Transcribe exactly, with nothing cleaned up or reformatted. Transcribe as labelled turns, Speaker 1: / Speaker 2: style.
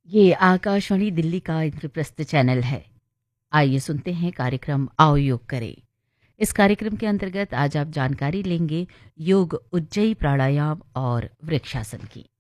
Speaker 1: ये आकाशवाणी दिल्ली का इंद्रप्रस्थ चैनल है। आइए सुनते हैं कार्यक्रम आओ योग करें। इस कार्यक्रम के अंतर्गत आज आप जानकारी लेंगे योग उज्जयी प्राणायाम और वृक्षासन की।